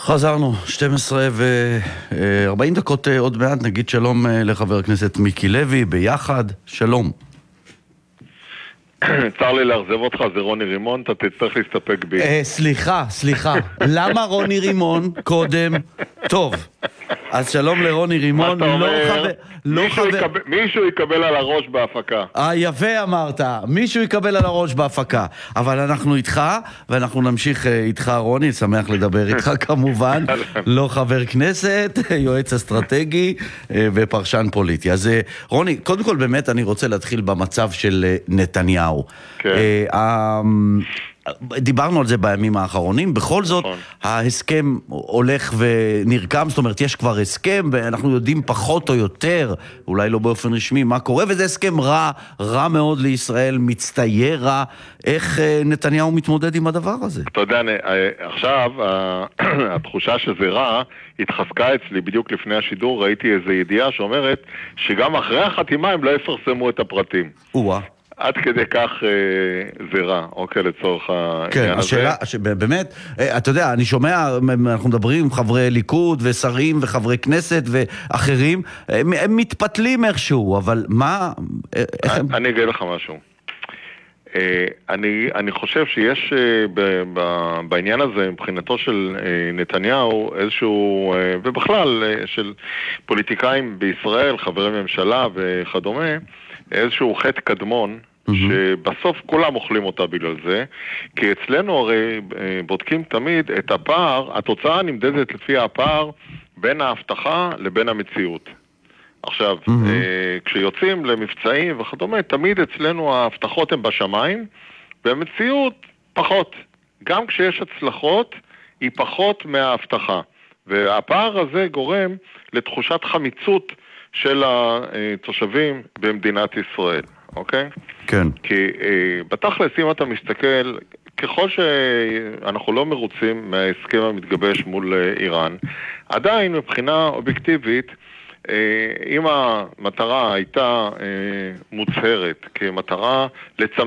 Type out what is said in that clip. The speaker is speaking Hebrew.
חזרנו, 12:40 דקות עוד מעט, נגיד שלום לחבר הכנסת מיקי לוי, ביחד, שלום. צר לי להחזב אותך, זה רוני רימון, אתה תצטרך להסתפק בי. סליחה, למה רוני רימון קודם? טוב, אז שלום לרוני רימון, מישהו יקבל על הראש בהפקה. יפה אמרת, מישהו יקבל על הראש בהפקה, אבל אנחנו איתך, ואנחנו נמשיך איתך רוני, שמח לדבר איתך כמובן, לא חבר כנסת, יועץ אסטרטגי ופרשן פוליטי. אז רוני, קודם כל באמת אני רוצה להתחיל במצב של נתניהו. כן. דיברנו על זה בימים האחרונים, בכל זאת ההסכם הולך ונרקם, זאת אומרת יש כבר הסכם ואנחנו יודעים פחות או יותר, אולי לא באופן רשמי, מה קורה, וזה הסכם רע מאוד לישראל, מצטייר רע. איך נתניהו מתמודד עם הדבר הזה? אתה יודע, עכשיו התחושה שזה רע התחזקה אצלי. בדיוק לפני השידור ראיתי איזו ידיעה שאומרת שגם אחרי החתימה הם לא יפרסמו את הפרטים. עד כדי כך זה רע, אוקיי, לצורך העניין הזה. כן, השאלה, באמת, אתה יודע, אני שומע, אנחנו מדברים עם חברי ליכוד ושרים וחברי כנסת ואחרים, הם מתפתלים איכשהו, אבל מה... אני אגיד לך משהו. אני חושב שיש בעניין הזה, מבחינתו של נתניהו, איזשהו, ובכלל של פוליטיקאים בישראל, חברי ממשלה וכדומה, איזשהו חטא קדמון, שבסוף כולם אוכלים אותה בגלל זה, כי אצלנו הרי בודקים תמיד את הפער, התוצאה נמדדת לפי הפער בין ההבטחה לבין המציאות. עכשיו, כשיוצאים למבצעים וכדומה, תמיד אצלנו ההבטחות הן בשמיים, והמציאות פחות. גם כשיש הצלחות, היא פחות מההבטחה. והפער הזה גורם לתחושת חמיצות של התושבים במדינת ישראל, אוקיי? כן. כי בתכלס, אם אתה מסתכל, ככל שאנחנו לא מרוצים מההסכם המתגבש מול איראן, עדיין מבחינה אובייקטיבית, אם המטרה הייתה מוצהרת כמטרה לצמצם